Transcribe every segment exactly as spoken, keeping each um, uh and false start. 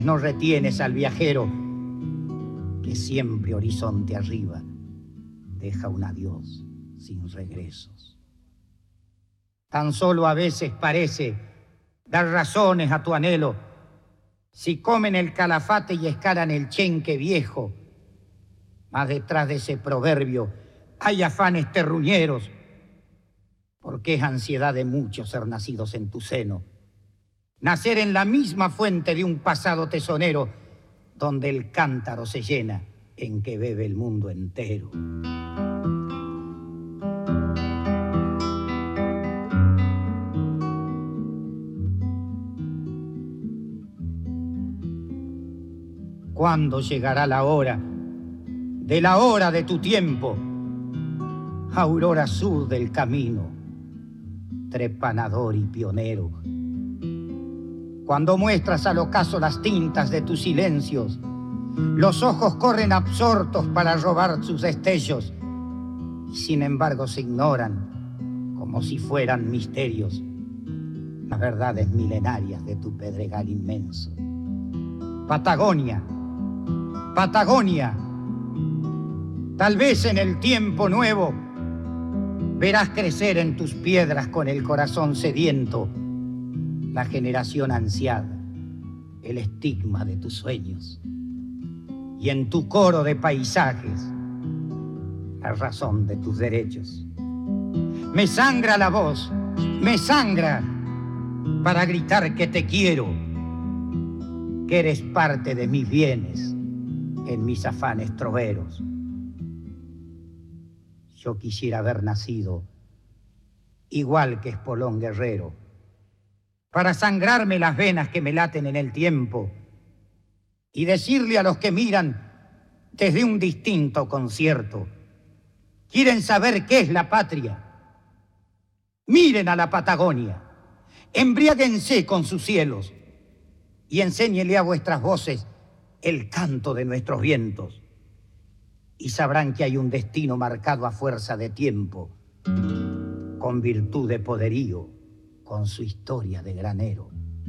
No retienes al viajero que siempre horizonte arriba deja un adiós sin regresos. Tan solo a veces parece dar razones a tu anhelo si comen el calafate y escalan el chenque viejo. Mas detrás de ese proverbio hay afanes terruñeros, porque es ansiedad de muchos ser nacidos en tu seno, nacer en la misma fuente de un pasado tesonero, donde el cántaro se llena en que bebe el mundo entero. ¿Cuándo llegará la hora de la hora de tu tiempo? Aurora sur del camino, trepanador y pionero. Cuando muestras al ocaso las tintas de tus silencios, los ojos corren absortos para robar sus destellos, y sin embargo se ignoran como si fueran misterios las verdades milenarias de tu pedregal inmenso. Patagonia, Patagonia, tal vez en el tiempo nuevo verás crecer en tus piedras con el corazón sediento la generación ansiada, el estigma de tus sueños, y en tu coro de paisajes la razón de tus derechos. Me sangra la voz, me sangra para gritar que te quiero, que eres parte de mis bienes en mis afanes troveros. Yo quisiera haber nacido igual que Espolón guerrero, para sangrarme las venas que me laten en el tiempo y decirle a los que miran desde un distinto concierto: ¿quieren saber qué es la patria? Miren a la Patagonia, embriáguense con sus cielos y enséñenle a vuestras voces el canto de nuestros vientos, y sabrán que hay un destino marcado a fuerza de tiempo, con virtud de poderío, con su historia de granero.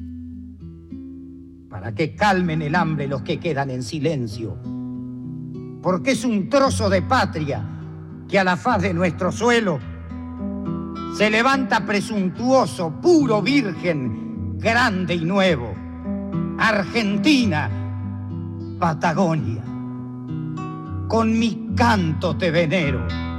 Para que calmen el hambre los que quedan en silencio, porque es un trozo de patria que a la faz de nuestro suelo se levanta presuntuoso, puro, virgen, grande y nuevo. Argentina, Patagonia, con mi canto te venero.